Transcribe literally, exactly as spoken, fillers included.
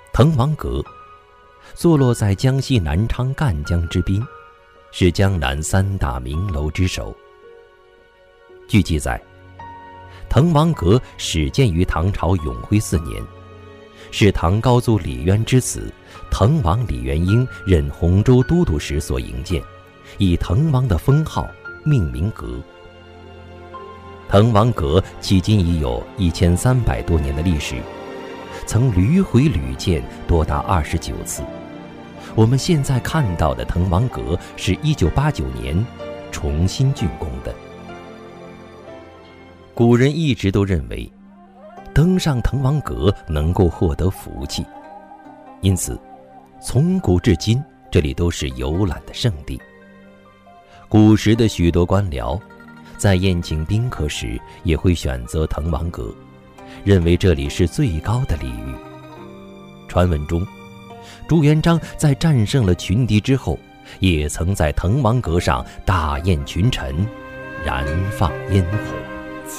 滕王阁坐落在江西南昌赣江之滨，是江南三大名楼之首。据记载，滕王阁始建于唐朝永徽四年，是唐高祖李渊之子滕王李元婴任洪州都督时所营建，以滕王的封号命名阁。滕王阁迄今已有一千三百多年的历史，曾屡毁屡建多达二十九次。我们现在看到的滕王阁是一九八九年重新竣工的。古人一直都认为登上滕王阁能够获得福气，因此从古至今这里都是游览的圣地。古时的许多官僚在宴请宾客时也会选择滕王阁，认为这里是最高的礼遇。传闻中，朱元璋在战胜了群敌之后，也曾在滕王阁上大宴群臣，燃放烟火。